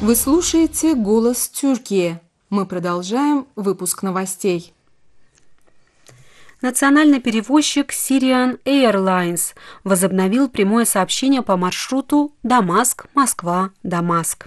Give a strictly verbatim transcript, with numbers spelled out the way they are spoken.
Вы слушаете «Голос Тюркии». Мы продолжаем выпуск новостей. Национальный перевозчик Syrian Airlines возобновил прямое сообщение по маршруту Дамаск-Москва-Дамаск.